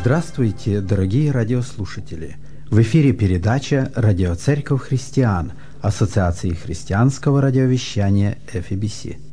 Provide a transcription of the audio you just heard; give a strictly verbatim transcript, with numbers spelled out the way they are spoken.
Здравствуйте, дорогие радиослушатели! В эфире передача «Радиоцерковь христиан» Ассоциации христианского радиовещания эф и би си.